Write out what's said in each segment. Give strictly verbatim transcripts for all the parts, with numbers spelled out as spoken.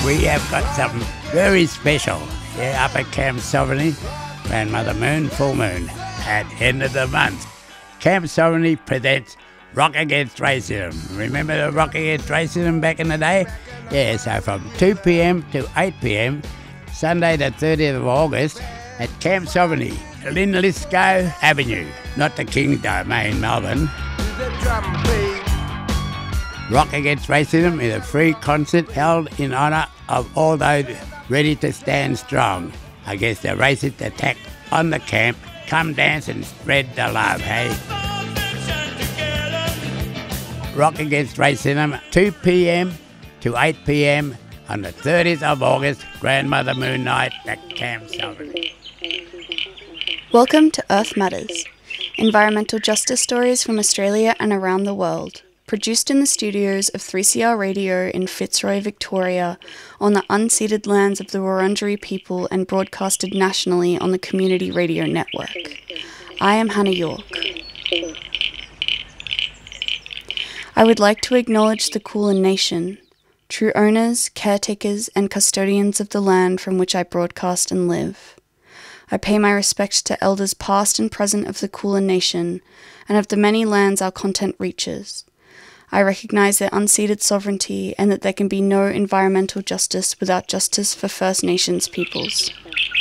we have got something very special here up at Camp Sovereignty, Grandmother Moon, full moon, at end of the month. Camp Sovereignty presents Rock Against Racism. Remember the Rock Against Racism back in the day? Yeah, so from two p m to eight p m, Sunday the thirtieth of August, at Camp Sovereignty, Linlithgow Avenue, not the King's Domain, Melbourne. Rock Against Racism is a free concert held in honour of all those ready to stand strong against the racist attack on the camp. Come dance and spread the love, hey? Rock Against Racism, two p m to eight p m on the thirtieth of August, Grandmother Moon Night at Camp Sovereignty. Welcome to Earth Matters, environmental justice stories from Australia and around the world, produced in the studios of three C R Radio in Fitzroy, Victoria, on the unceded lands of the Wurundjeri people and broadcasted nationally on the Community Radio Network. I am Hannah York. I would like to acknowledge the Kulin Nation, true owners, caretakers and custodians of the land from which I broadcast and live. I pay my respect to elders past and present of the Kulin Nation and of the many lands our content reaches. I recognise their unceded sovereignty and that there can be no environmental justice without justice for First Nations peoples.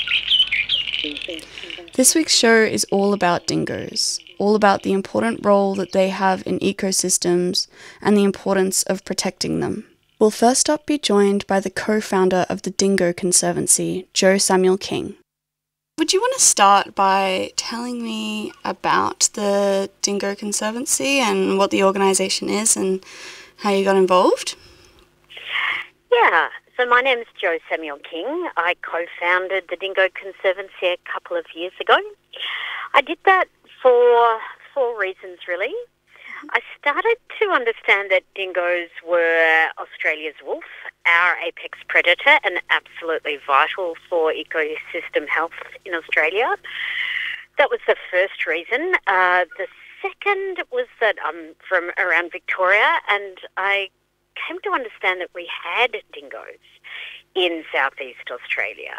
This week's show is all about dingoes, all about the important role that they have in ecosystems and the importance of protecting them. We'll first up be joined by the co-founder of the Dingo Conservancy, Joe Samuel King. Would you want to start by telling me about the Dingo Conservancy and what the organisation is and how you got involved? Yeah, so my name's Joe Samuel King. I co-founded the Dingo Conservancy a couple of years ago. I did that for four reasons, really. I started to understand that dingoes were Australia's wolf, our apex predator, and absolutely vital for ecosystem health in Australia. That was the first reason. Uh, the second was that I'm from around Victoria, and I came to understand that we had dingoes in southeast Australia.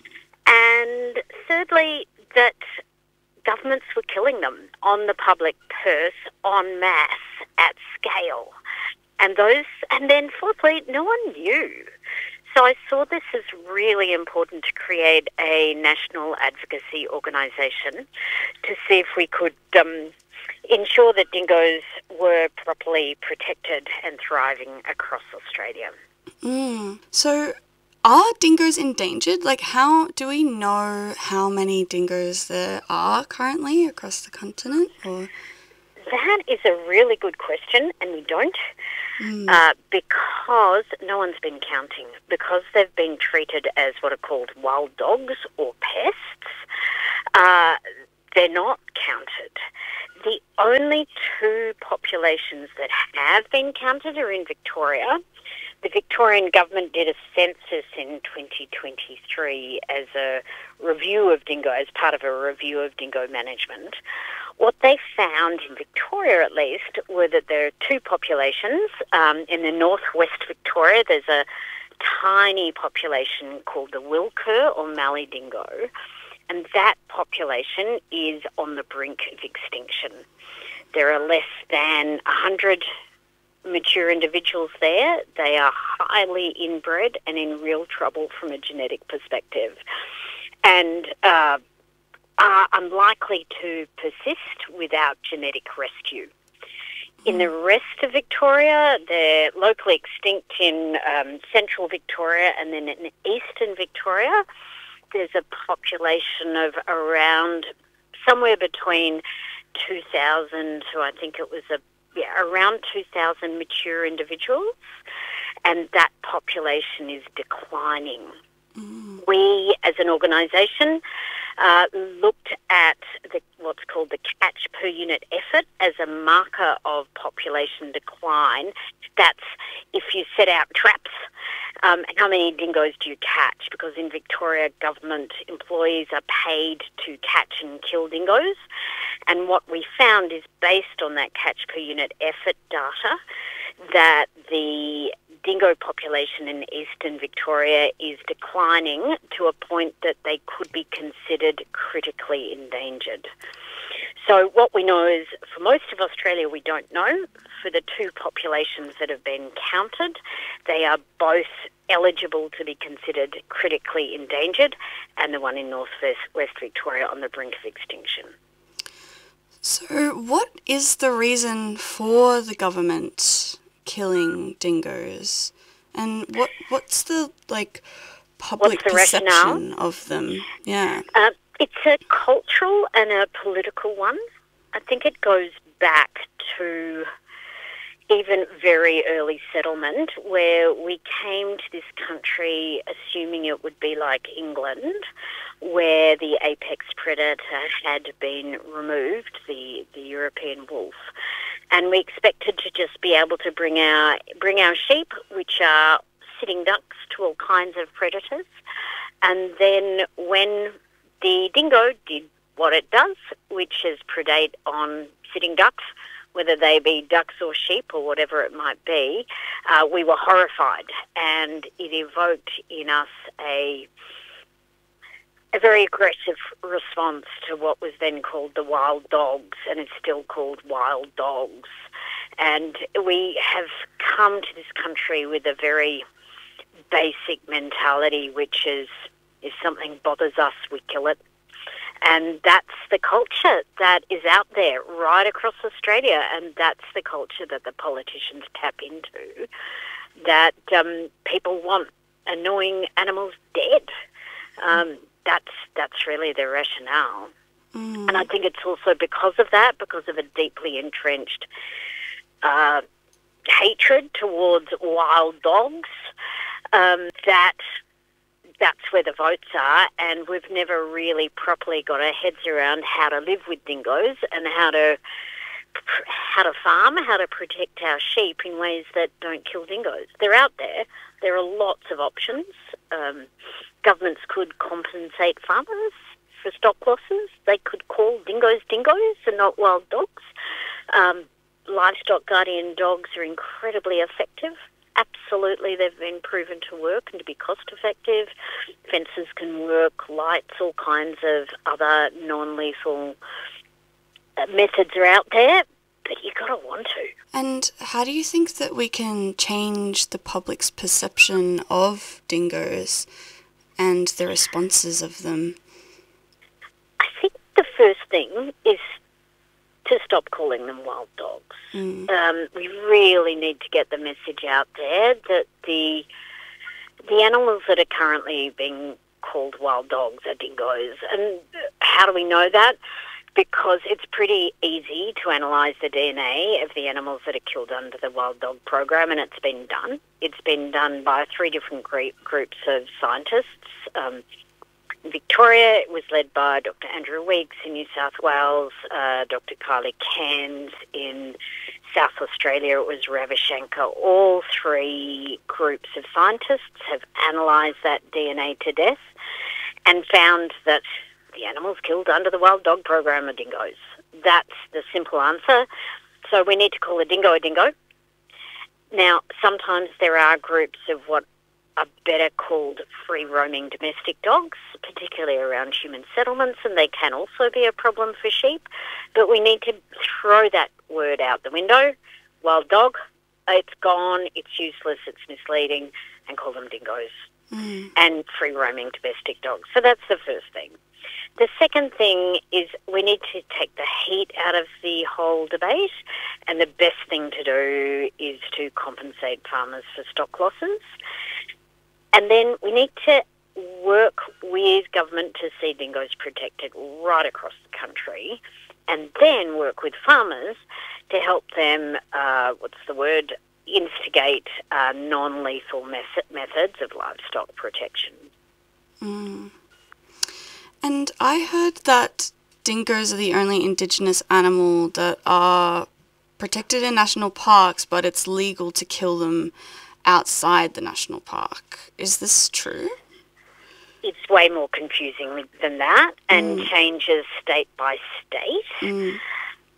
And thirdly, that governments were killing them on the public purse en masse at scale. And those, and then fourthly, no one knew. So I saw this as really important to create a national advocacy organisation to see if we could um, ensure that dingoes were properly protected and thriving across Australia. Mm. So are dingoes endangered? Like, how do we know how many dingoes there are currently across the continent? Or that is a really good question, and we don't, mm. uh, because no one's been counting. Because they've been treated as what are called wild dogs or pests, uh, they're not counted. The only two populations that have been counted are in Victoria. The Victorian government did a census in twenty twenty-three as a review of dingo, as part of a review of dingo management. What they found in Victoria, at least, were that there are two populations. Um, in the northwest Victoria, there's a tiny population called the Wilkir or Mallee dingo, and that population is on the brink of extinction. There are less than one hundred mature individuals there. They are highly inbred and in real trouble from a genetic perspective, and uh, are unlikely to persist without genetic rescue. In the rest of Victoria, they're locally extinct in um, central Victoria, and then in eastern Victoria, there's a population of around somewhere between two thousand to I think it was a Yeah, around two thousand mature individuals, and that population is declining. Mm. We, as an organisation, uh, looked at the, what's called the catch per unit effort as a marker of population decline. That's if you set out traps, um, how many dingoes do you catch? Because in Victoria, government employees are paid to catch and kill dingoes. And what we found is, based on that catch per unit effort data, that the dingo population in eastern Victoria is declining to a point that they could be considered critically endangered. So what we know is, for most of Australia, we don't know. For the two populations that have been counted, they are both eligible to be considered critically endangered, and the one in North West, West Victoria on the brink of extinction. So what is the reason for the government killing dingoes? And what what's the, like, public What's the perception rationale? of them? Yeah. Uh, it's a cultural and a political one. I think it goes back to even very early settlement, where we came to this country assuming it would be like England, where the apex predator had been removed, the, the European wolf, and we expected to just be able to bring our bring our sheep, which are sitting ducks, to all kinds of predators. And then when the dingo did what it does, which is predate on sitting ducks, whether they be ducks or sheep or whatever it might be, uh, we were horrified, and it evoked in us a a very aggressive response to what was then called the wild dogs, and it's still called wild dogs. And we have come to this country with a very basic mentality, which is, if something bothers us, we kill it. And that's the culture that is out there right across Australia, and that's the culture that the politicians tap into, that um, people want annoying animals dead. Um, that's that's really their rationale. Mm. And I think it's also because of that, because of a deeply entrenched uh, hatred towards wild dogs, um, that that's where the votes are, and we've never really properly got our heads around how to live with dingoes and how to how to farm, how to protect our sheep in ways that don't kill dingoes. They're out there. There are lots of options. Um, governments could compensate farmers for stock losses. They could call dingoes dingoes and not wild dogs. Um, livestock guardian dogs are incredibly effective. Absolutely, they've been proven to work and to be cost-effective. Fences can work, lights, all kinds of other non-lethal methods are out there, but you've got to want to. And how do you think that we can change the public's perception of dingoes and the responses of them? I think the first thing is to stop calling them wild dogs. Mm. Um, we really need to get the message out there that the the animals that are currently being called wild dogs are dingoes. And how do we know that? Because it's pretty easy to analyse the D N A of the animals that are killed under the wild dog program, and it's been done. It's been done by three different group, groups of scientists. Um, in Victoria, it was led by Doctor Andrew Weeks. In New South Wales, uh, Doctor Kylie Cairns. In South Australia, it was Ravichanka. All three groups of scientists have analysed that D N A to death and found that the animals killed under the wild dog program are dingoes. That's the simple answer. So we need to call a dingo a dingo. Now, sometimes there are groups of what are better called free-roaming domestic dogs, particularly around human settlements, and they can also be a problem for sheep. But we need to throw that word out the window. Wild dog, it's gone, it's useless, it's misleading, and call them dingoes. Mm. And free-roaming domestic dogs. So that's the first thing. The second thing is we need to take the heat out of the whole debate, and the best thing to do is to compensate farmers for stock losses. And then we need to work with government to see dingoes protected right across the country, and then work with farmers to help them, uh, what's the word, instigate uh, non-lethal mes- methods of livestock protection. Mm. And I heard that dingoes are the only Indigenous animal that are protected in national parks, but it's legal to kill them outside the national park. Is this true? It's way more confusing than that, and mm. changes state by state. Mm.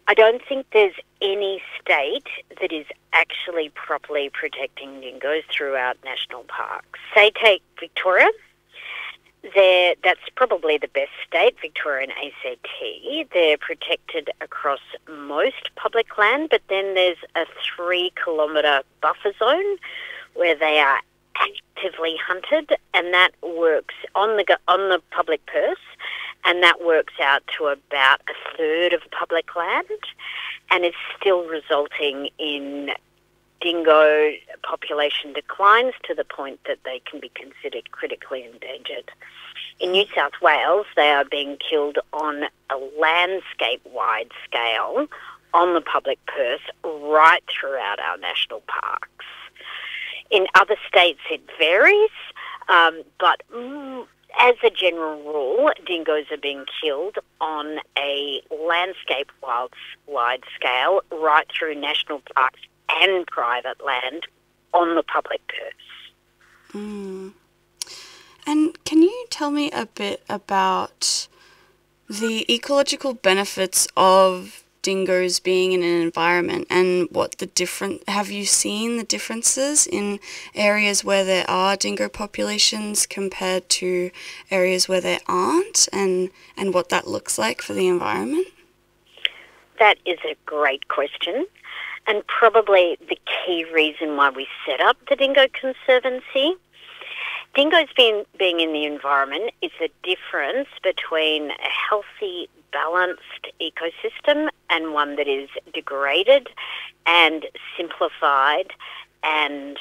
I don't think there's any state that is actually properly protecting dingoes throughout national parks. Say take Victoria. They're, that's probably the best state, Victoria and A C T. They're protected across most public land, but then there's a three-kilometre buffer zone where they are actively hunted, and that works on the on the public purse, and that works out to about a third of public land, and is still resulting in dingo population declines to the point that they can be considered critically endangered. In New South Wales, they are being killed on a landscape-wide scale on the public purse right throughout our national parks. In other states, it varies, um, but mm, as a general rule, dingoes are being killed on a landscape-wide scale right through national parks and private land on the public purse. Mm. And can you tell me a bit about the ecological benefits of dingoes being in an environment and what the different, have you seen the differences in areas where there are dingo populations compared to areas where there aren't, and, and what that looks like for the environment? That is a great question, and probably the key reason why we set up the Dingo Conservancy. Dingoes being, being in the environment is a difference between a healthy, balanced ecosystem and one that is degraded and simplified and,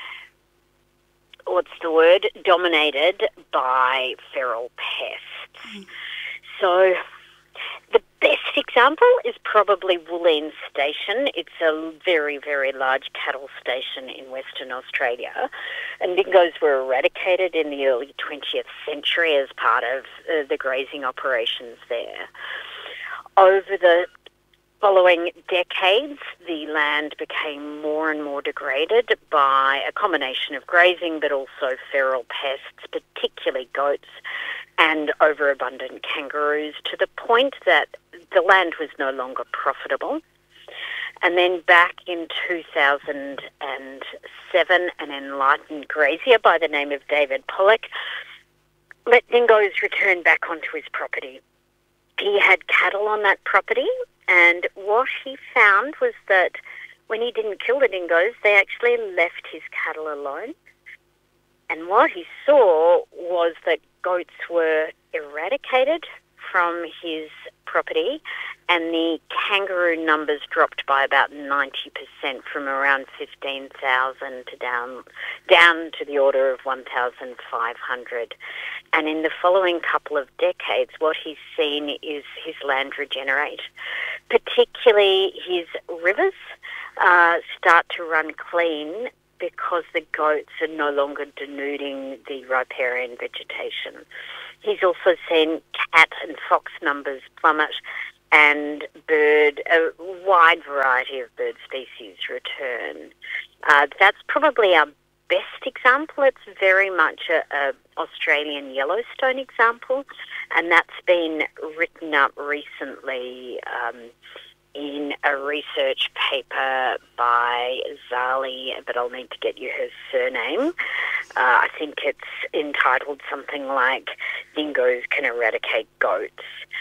what's the word, dominated by feral pests. Mm. So the best example is probably Woolleen Station. It's a very, very large cattle station in Western Australia, and dingoes were eradicated in the early twentieth century as part of uh, the grazing operations there. Over the following decades, the land became more and more degraded by a combination of grazing but also feral pests, particularly goats, and overabundant kangaroos, to the point that the land was no longer profitable. And then back in two thousand seven, an enlightened grazier by the name of David Pollock let dingoes return back onto his property. He had cattle on that property, and what he found was that when he didn't kill the dingoes, they actually left his cattle alone. And what he saw was that goats were eradicated from his property, and the kangaroo numbers dropped by about ninety percent, from around fifteen thousand to down, down to the order of one thousand five hundred. And in the following couple of decades, what he's seen is his land regenerate, particularly his rivers uh, start to run clean, because the goats are no longer denuding the riparian vegetation. He's also seen cat and fox numbers plummet, and bird, a wide variety of bird species return. Uh, that's probably our best example. It's very much a, a Australian Yellowstone example, and that's been written up recently um, in a research paper by Zali, but I'll need to get you her surname. Uh, I think it's entitled something like "Dingoes Can Eradicate Goats."